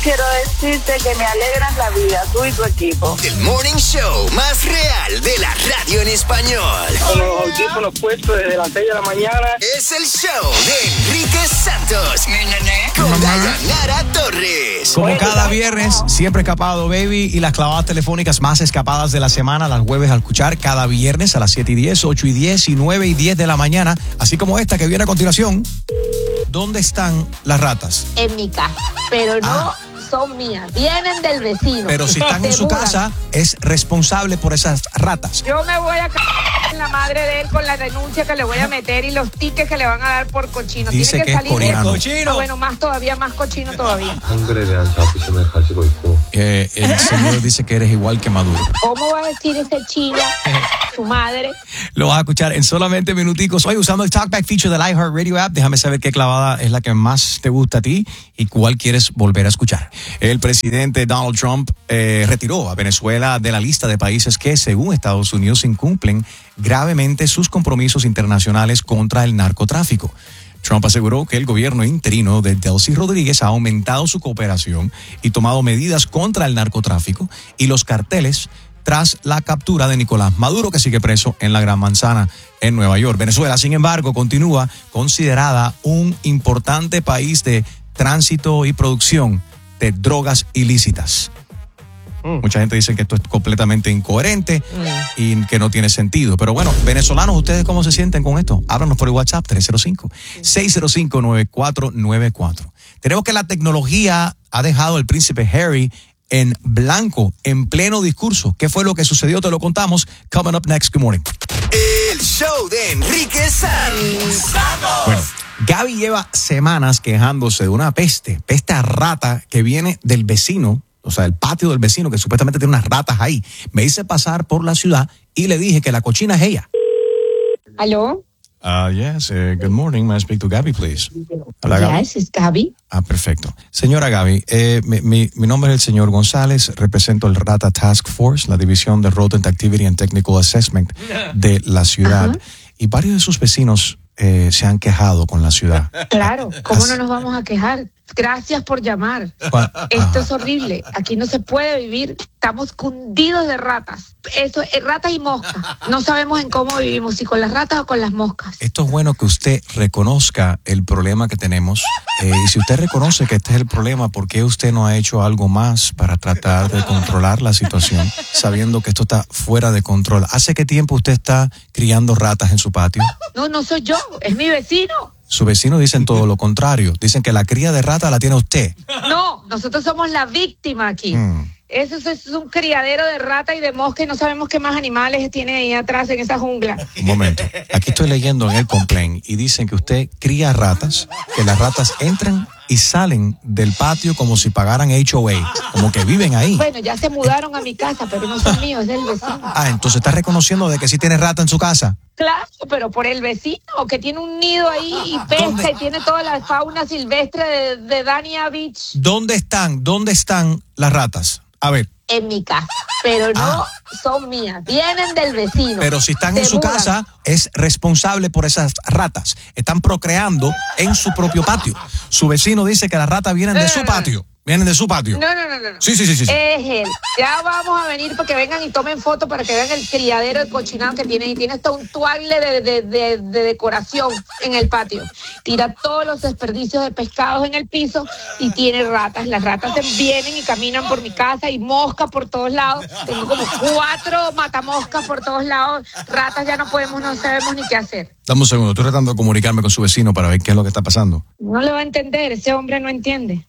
quiero decirte que me alegran la vida, tú y tu equipo. El morning show más real de la radio en español. Con los audífonos puestos desde las 6 de la mañana. Es el show de Enrique Santos. Con Dayanara Torres. Como cada viernes, siempre escapado, baby. Y las clavadas telefónicas más escapadas de la semana, las jueves al escuchar cada viernes a las 7:10, 8:10 y 9:10 de la mañana. Así como esta que viene a continuación. ¿Dónde están las ratas? En mi casa, pero no son mías, vienen del vecino. Pero si están en su casa, es responsable por esas ratas. Yo me voy a cagar en la madre de él con la denuncia que le voy a meter y los tickets que le van a dar por cochino. Dice Tiene que es salir coreano. cochino. Bueno, más cochino todavía. El señor dice que eres igual que Maduro. ¿Cómo va a decir ese chino su madre? Lo vas a escuchar en solamente minuticos. Hoy usando el Talkback feature del iHeartRadio app. Déjame saber qué clavada es la que más te gusta a ti y cuál quieres volver a escuchar. El presidente Donald Trump retiró a Venezuela de la lista de países que, según Estados Unidos, incumplen gravemente sus compromisos internacionales contra el narcotráfico. Trump aseguró que el gobierno interino de Delcy Rodríguez ha aumentado su cooperación y tomado medidas contra el narcotráfico y los carteles tras la captura de Nicolás Maduro, que sigue preso en la Gran Manzana en Nueva York. Venezuela, sin embargo, continúa considerada un importante país de tránsito y producción de drogas ilícitas. Mucha gente dice que esto es completamente incoherente y que no tiene sentido. Pero bueno, venezolanos, ¿ustedes cómo se sienten con esto? Háblanos por el WhatsApp 305-605-9494. Tenemos que la tecnología ha dejado al príncipe Harry en blanco, en pleno discurso. ¿Qué fue lo que sucedió? Te lo contamos. Coming up next. Good morning. El show de Enrique Santos. Bueno, Gaby lleva semanas quejándose de una peste a rata que viene del vecino, o sea, el patio del vecino, que supuestamente tiene unas ratas ahí. Me hice pasar por la ciudad y le dije que la cochina es ella. ¿Aló? Yes, good morning. May I speak to Gaby, please? Hola, Gaby. Yes, es Gaby. Perfecto. Señora Gaby, mi nombre es el señor González, represento el Rata Task Force, la división de Rodent Activity and Technical Assessment de la ciudad. Ajá. Y varios de sus vecinos se han quejado con la ciudad. Claro, ¿cómo no nos vamos a quejar? Gracias por llamar. Esto es horrible. Aquí no se puede vivir. Estamos cundidos de ratas. Eso es ratas y moscas. No sabemos en cómo vivimos, si con las ratas o con las moscas. Esto es bueno que usted reconozca el problema que tenemos. Y si usted reconoce que este es el problema, ¿por qué usted no ha hecho algo más para tratar de controlar la situación, sabiendo que esto está fuera de control? ¿Hace qué tiempo usted está criando ratas en su patio? No soy yo, es mi vecino. Sus vecinos dicen todo lo contrario. Dicen que la cría de rata la tiene usted. No, nosotros somos la víctima aquí. Eso es un criadero de rata y de mosca y no sabemos qué más animales tiene ahí atrás en esa jungla. Un momento. Aquí estoy leyendo en el complaint y dicen que usted cría ratas, que las ratas entran y salen del patio como si pagaran HOA, como que viven ahí. Bueno, ya se mudaron a mi casa, pero no son míos, es del vecino. Entonces está reconociendo de que sí tiene rata en su casa. Claro, pero por el vecino, que tiene un nido ahí y pesca y tiene toda la fauna silvestre de Dania Beach. ¿Dónde están las ratas? A ver. En mi casa, pero no son mías, vienen del vecino. Pero si están en su casa, es responsable por esas ratas. Están procreando en su propio patio. Su vecino dice que las ratas vienen de su patio. Vienen de su patio. No. Sí. Es él. Ya vamos a venir para que vengan y tomen fotos para que vean el criadero de cochinado que tiene. Y tiene hasta un toile de decoración en el patio. Tira todos los desperdicios de pescados en el piso y tiene ratas. Las ratas vienen y caminan por mi casa y moscas por todos lados. Tengo como 4 matamoscas por todos lados. Ratas ya no sabemos ni qué hacer. Dame un segundo, estoy tratando de comunicarme con su vecino para ver qué es lo que está pasando. No le va a entender, ese hombre no entiende.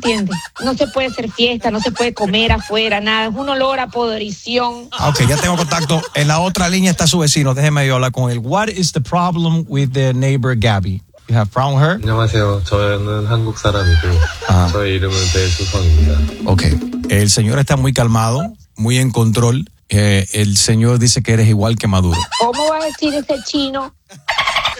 No se puede hacer fiesta, no se puede comer afuera, nada. Es un olor a podrición. Ok, ya tengo contacto. En la otra línea está su vecino. Déjeme yo hablar con él. What is the problem with the neighbor Gabby? You have problem with her? 안녕하세요. 저는 한국 사람이고 저의 이름은 배수성입니다. Ok. El señor está muy calmado, muy en control. El señor dice que eres igual que Maduro. ¿Cómo va a decir ese chino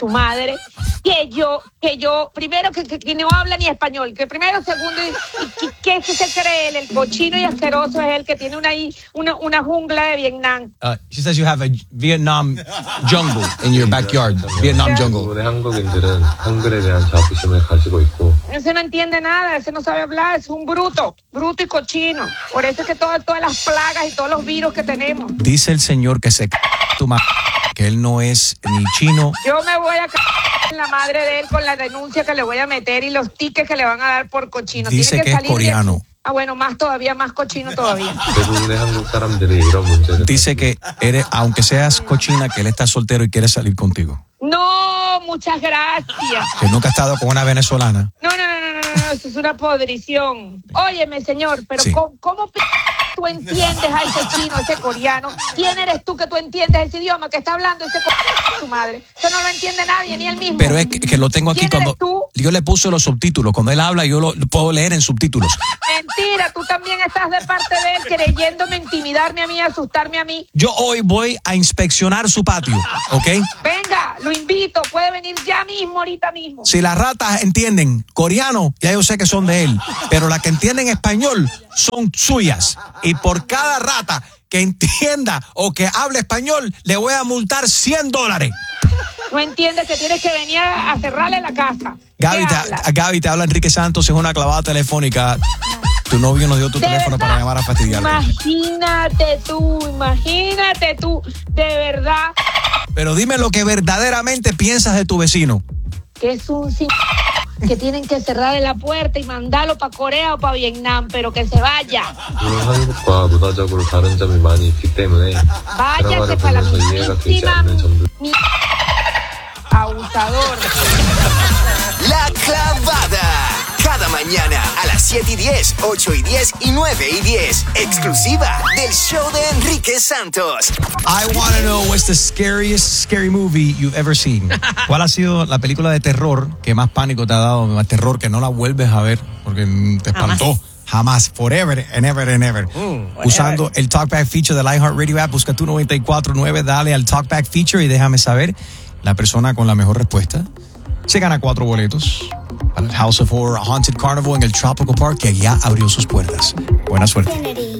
su madre, que yo, primero que no habla ni español, que primero, segundo, y que se cree él, el cochino y asqueroso es el que tiene una jungla de Vietnam. She says you have a Vietnam jungle in your backyard. Vietnam jungle. 대부분의 한국인들은 한글에 대한 자부심을 가지고 있고 Ese no entiende nada, ese no sabe hablar, es un bruto y cochino. Por eso es que todas las plagas y todos los virus que tenemos. Dice el señor que se tu madre, que él no es ni chino. Yo me voy a en la madre de él con la denuncia que le voy a meter y los tickets que le van a dar por cochino. Dice que es coreano. Bueno, más cochino todavía. 대부분의 한국 사람들이 이런 문제를 Dice que eres, aunque seas cochina, que él está soltero y quiere salir contigo. No, muchas gracias. Que nunca ha estado con una venezolana. No, eso es una podrición. Óyeme, señor, pero Sí. ¿cómo tú entiendes a ese chino, a ese coreano? ¿Quién eres tú que tú entiendes ese idioma que está hablando ese tu madre? Eso no lo entiende nadie, ni él mismo. Pero es que lo tengo aquí ¿Quién cuando eres tú? yo le puse los subtítulos. Cuando él habla, yo lo puedo leer en subtítulos. Mentira, tú también estás de parte de él creyéndome intimidarme a mí, asustarme a mí. Yo hoy voy a inspeccionar su patio, ¿ok? Venga, lo invito, puede venir ya mismo, ahorita mismo. Si las ratas entienden coreano, ya yo sé que son de él. Pero las que entienden español son suyas. Y por cada rata que entienda o que hable español, le voy a multar $100. No entiendes que tienes que venir a cerrarle la casa. Gaby, te habla Enrique Santos, es una clavada telefónica. Tu novio nos dio tu teléfono para llamar a fastidiarte. Imagínate tú, de verdad. Pero dime lo que verdaderamente piensas de tu vecino. Que es un que tienen que cerrarle la puerta y mandarlo para Corea o para Vietnam, pero que se vaya. 물론 한국과 문화적으로 다른 점이 많이 있기 때문에 Váyase 드라마를 para la 보면서 이해가 되지 mismísima 않는 점들 abusador. La Clavada. Cada mañana a las 7:10, 8:10 y 9:10. Exclusiva del show de Enrique Santos. I want to know what's the scary movie you've ever seen. ¿Cuál ha sido la película de terror que más pánico te ha dado, más terror que no la vuelves a ver porque te espantó? Jamás, forever and ever and ever. Usando el Talkback feature del iHeartRadio app, busca tu 94.9, dale al Talkback feature y déjame saber la persona con la mejor respuesta. Se gana 4 boletos para el House of Horror Haunted Carnival en el Tropical Park, que ya abrió sus puertas. Buena suerte.